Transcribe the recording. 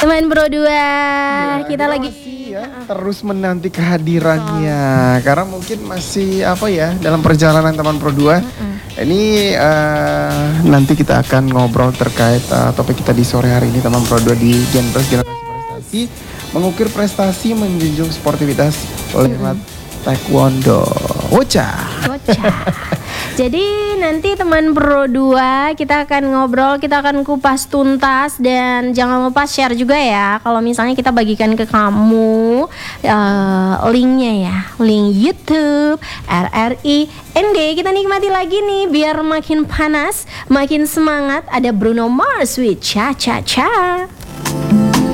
Teman Pro 2, Ya, kita lagi masih ya, terus menanti kehadirannya karena mungkin masih dalam perjalanan teman Pro 2. Ini nanti kita akan ngobrol terkait topik kita di sore hari ini teman Pro 2 di Genpres Generasi Prestasi, mengukir prestasi menjunjung sportivitas lewat taekwondo. Wocah. Jadi nanti teman Pro 2 kita akan ngobrol, kita akan kupas tuntas, dan jangan lupa share juga ya. Kalau misalnya kita bagikan ke kamu linknya ya, link YouTube RRI ND. Kita nikmati lagi nih biar makin panas, makin semangat. Ada Bruno Mars with Cha Cha Cha.